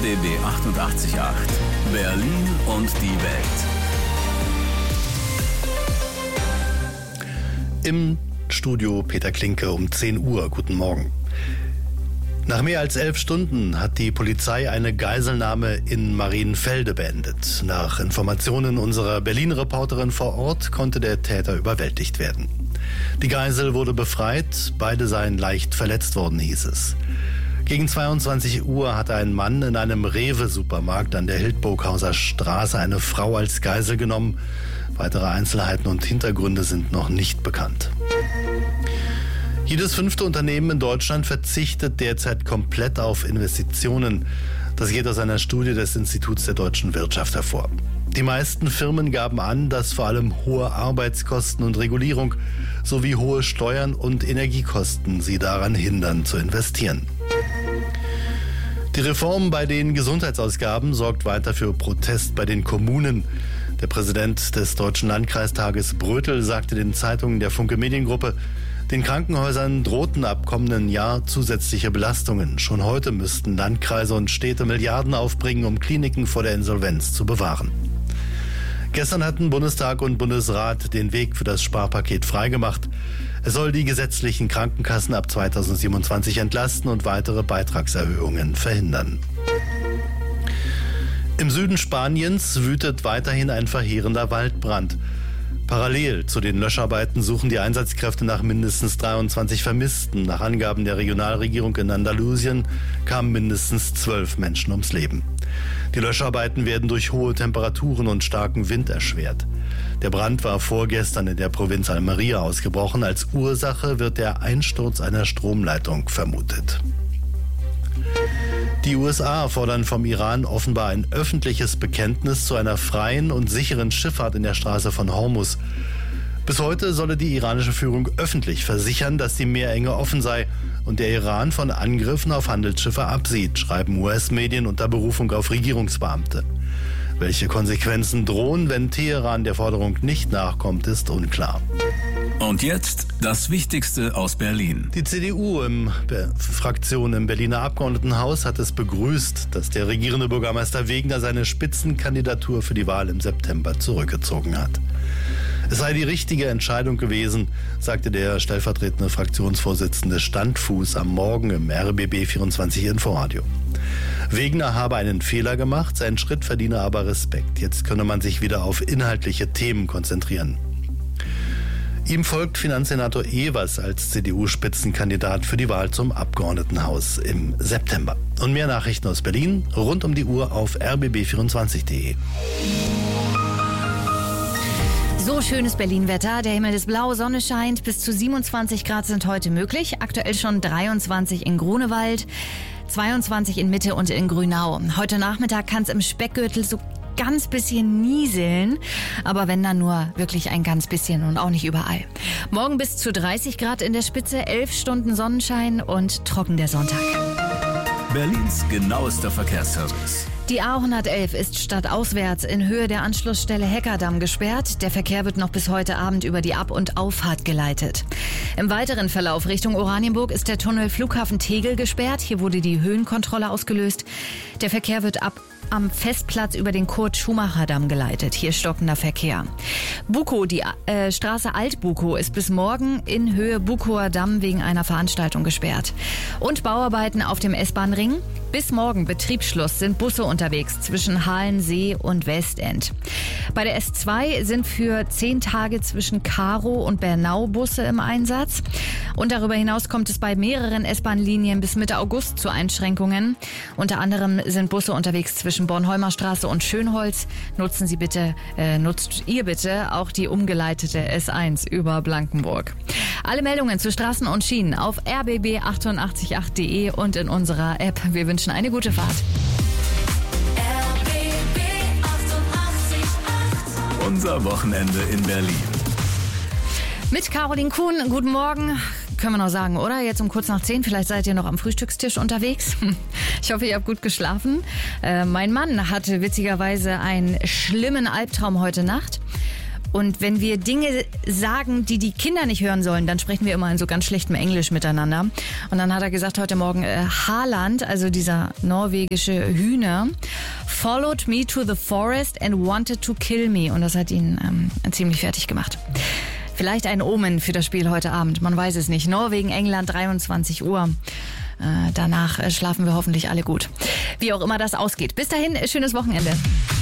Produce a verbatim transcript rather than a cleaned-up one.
B B achtundachtzig Komma acht. Berlin und die Welt. Im Studio Peter Klinke um zehn Uhr. Guten Morgen. Nach mehr als elf Stunden hat die Polizei eine Geiselnahme in Marienfelde beendet. Nach Informationen unserer Berlin-Reporterin vor Ort konnte der Täter überwältigt werden. Die Geisel wurde befreit, beide seien leicht verletzt worden, hieß es. Gegen zweiundzwanzig Uhr hatte ein Mann in einem Rewe-Supermarkt an der Hildburghauser Straße eine Frau als Geisel genommen. Weitere Einzelheiten und Hintergründe sind noch nicht bekannt. Jedes fünfte Unternehmen in Deutschland verzichtet derzeit komplett auf Investitionen. Das geht aus einer Studie des Instituts der deutschen Wirtschaft hervor. Die meisten Firmen gaben an, dass vor allem hohe Arbeitskosten und Regulierung sowie hohe Steuern und Energiekosten sie daran hindern zu investieren. Die Reform bei den Gesundheitsausgaben sorgt weiter für Protest bei den Kommunen. Der Präsident des Deutschen Landkreistages Brötel sagte den Zeitungen der Funke Mediengruppe, den Krankenhäusern drohten ab kommenden Jahr zusätzliche Belastungen. Schon heute müssten Landkreise und Städte Milliarden aufbringen, um Kliniken vor der Insolvenz zu bewahren. Gestern hatten Bundestag und Bundesrat den Weg für das Sparpaket freigemacht. Es soll die gesetzlichen Krankenkassen ab zweitausendsiebenundzwanzig entlasten und weitere Beitragserhöhungen verhindern. Im Süden Spaniens wütet weiterhin ein verheerender Waldbrand. Parallel zu den Löscharbeiten suchen die Einsatzkräfte nach mindestens dreiundzwanzig Vermissten. Nach Angaben der Regionalregierung in Andalusien kamen mindestens zwölf Menschen ums Leben. Die Löscharbeiten werden durch hohe Temperaturen und starken Wind erschwert. Der Brand war vorgestern in der Provinz Almería ausgebrochen. Als Ursache wird der Einsturz einer Stromleitung vermutet. Die U S A fordern vom Iran offenbar ein öffentliches Bekenntnis zu einer freien und sicheren Schifffahrt in der Straße von Hormuz. Bis heute solle die iranische Führung öffentlich versichern, dass die Meerenge offen sei und der Iran von Angriffen auf Handelsschiffe absieht, schreiben U S-Medien unter Berufung auf Regierungsbeamte. Welche Konsequenzen drohen, wenn Teheran der Forderung nicht nachkommt, ist unklar. Und jetzt das Wichtigste aus Berlin. Die C D U-Fraktion im Berliner Abgeordnetenhaus hat es begrüßt, dass der regierende Bürgermeister Wegner seine Spitzenkandidatur für die Wahl im September zurückgezogen hat. Es sei die richtige Entscheidung gewesen, sagte der stellvertretende Fraktionsvorsitzende Standfuß am Morgen im R B B vierundzwanzig Inforadio. Wegner habe einen Fehler gemacht, sein Schritt verdiene aber Respekt. Jetzt könne man sich wieder auf inhaltliche Themen konzentrieren. Ihm folgt Finanzsenator Evers als C D U-Spitzenkandidat für die Wahl zum Abgeordnetenhaus im September. Und mehr Nachrichten aus Berlin rund um die Uhr auf r b b vierundzwanzig punkt d e. So schönes Berlin-Wetter. Der Himmel ist blau, Sonne scheint. Bis zu siebenundzwanzig Grad sind heute möglich. Aktuell schon dreiundzwanzig in Grunewald, zweiundzwanzig in Mitte und in Grünau. Heute Nachmittag kann es im Speckgürtel so ganz bisschen nieseln, aber wenn dann nur wirklich ein ganz bisschen und auch nicht überall. Morgen bis zu dreißig Grad in der Spitze, elf Stunden Sonnenschein und trocken der Sonntag. Berlins genauester Verkehrsservice. Die A hundertelf ist stadtauswärts in Höhe der Anschlussstelle Heckerdamm gesperrt. Der Verkehr wird noch bis heute Abend über die Ab- und Auffahrt geleitet. Im weiteren Verlauf Richtung Oranienburg ist der Tunnel Flughafen Tegel gesperrt. Hier wurde die Höhenkontrolle ausgelöst. Der Verkehr wird ab am Festplatz über den Kurt-Schumacher-Damm geleitet. Hier stockender Verkehr. Bukow, die äh, Straße Alt-Bukow ist bis morgen in Höhe Bukower Damm wegen einer Veranstaltung gesperrt. Und Bauarbeiten auf dem S-Bahn-Ring. Bis morgen Betriebsschluss sind Busse unterwegs zwischen Halensee und Westend. Bei der S zwei sind für zehn Tage zwischen Karow und Bernau Busse im Einsatz. Und darüber hinaus kommt es bei mehreren S-Bahn-Linien bis Mitte August zu Einschränkungen. Unter anderem sind Busse unterwegs zwischen Bornholmer Straße und Schönholz. Nutzen Sie bitte, äh, nutzt ihr bitte auch die umgeleitete S eins über Blankenburg. Alle Meldungen zu Straßen und Schienen auf r b b achtundachtzig punkt acht punkt d e und in unserer App. Wir wünschen eine gute Fahrt. R B B achtundachtzig Komma acht. Unser Wochenende in Berlin. Mit Caroline Kuhn, guten Morgen. Können wir noch sagen, oder? Jetzt um kurz nach zehn, vielleicht seid ihr noch am Frühstückstisch unterwegs. Ich hoffe, ihr habt gut geschlafen. Äh, mein Mann hatte witzigerweise einen schlimmen Albtraum heute Nacht. Und wenn wir Dinge sagen, die die Kinder nicht hören sollen, dann sprechen wir immer in so ganz schlechtem Englisch miteinander. Und dann hat er gesagt heute Morgen, äh, Haaland, also dieser norwegische Hühner, followed me to the forest and wanted to kill me. Und das hat ihn ähm, ziemlich fertig gemacht. Vielleicht ein Omen für das Spiel heute Abend, man weiß es nicht. Norwegen, England, dreiundzwanzig Uhr. Äh, danach äh, schlafen wir hoffentlich alle gut. Wie auch immer das ausgeht. Bis dahin, schönes Wochenende.